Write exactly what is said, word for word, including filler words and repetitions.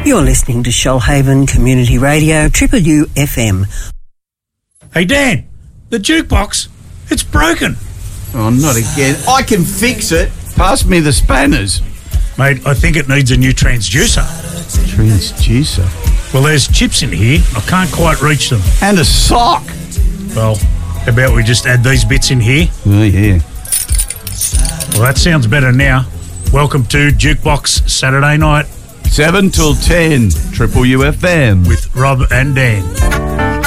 You're listening to Shoalhaven Community Radio, Triple U F M. Hey, Dan, the jukebox, it's broken. Oh, not again. I can fix it. Pass me the spanners. Mate, I think it needs a new transducer. Transducer? Well, there's chips in here. I can't quite reach them. And a sock. Well, how about we just add these bits in here? Oh, yeah. Well, that sounds better now. Welcome to Jukebox Saturday night. seven till ten, Triple U F M. With Rob and Dan.